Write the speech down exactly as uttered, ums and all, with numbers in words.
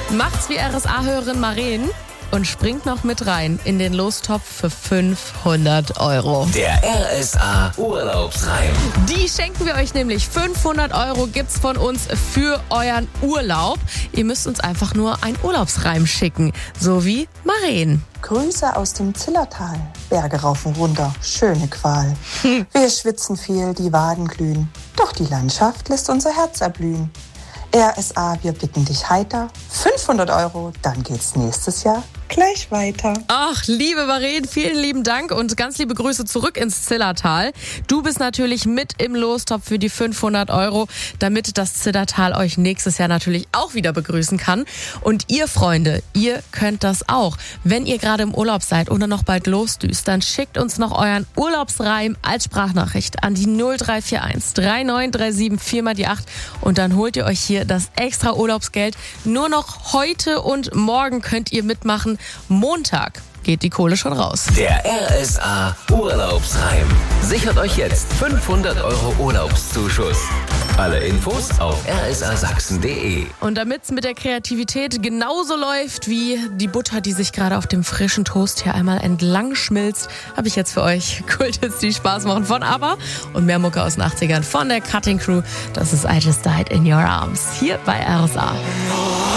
Macht's wie R S A-Hörerin Maren und springt noch mit rein in den Lostopf für fünfhundert Euro. Der R S A Urlaubsreim. Die schenken wir euch nämlich. fünfhundert Euro gibt's von uns für euren Urlaub. Ihr müsst uns einfach nur einen Urlaubsreim schicken. So wie Maren. Grüße aus dem Zillertal. Berge rauf und runter, schöne Qual. Wir schwitzen viel, die Waden glühen. Doch die Landschaft lässt unser Herz erblühen. R S A, wir bitten dich heiter. fünfhundert Euro, dann geht's nächstes Jahr gleich weiter. Ach, liebe Maren, vielen lieben Dank und ganz liebe Grüße zurück ins Zillertal. Du bist natürlich mit im Lostopf für die fünfhundert Euro, damit das Zillertal euch nächstes Jahr natürlich auch wieder begrüßen kann. Und ihr Freunde, ihr könnt das auch. Wenn ihr gerade im Urlaub seid oder noch bald losdüst, dann schickt uns noch euren Urlaubsreim als Sprachnachricht an die null drei vier eins drei neun drei sieben vier mal die acht und dann holt ihr euch hier das extra Urlaubsgeld. Nur noch heute und morgen könnt ihr mitmachen. Montag geht die Kohle schon raus. Der R S A Urlaubsreim. Sichert euch jetzt fünfhundert Euro Urlaubszuschuss. Alle Infos auf r s a sachsen punkt d e. Und damit es mit der Kreativität genauso läuft wie die Butter, die sich gerade auf dem frischen Toast hier einmal entlang schmilzt, habe ich jetzt für euch Kulthits, die Spaß machen von ABBA und mehr Mucke aus den achtzigern von der Cutting Crew. Das ist I Just Died in Your Arms hier bei R S A.